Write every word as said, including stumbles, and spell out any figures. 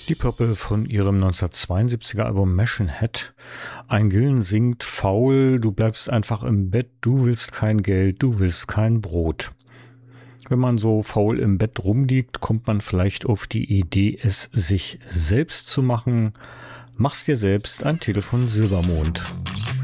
Deep Purple von ihrem neunzehnhundertzweiundsiebziger Album Machine Head. Ein Gillen singt faul, du bleibst einfach im Bett, du willst kein Geld, du willst kein Brot. Wenn man so faul im Bett rumliegt, kommt man vielleicht auf die Idee, es sich selbst zu machen. Mach's dir selbst, ein Titel von Silbermond.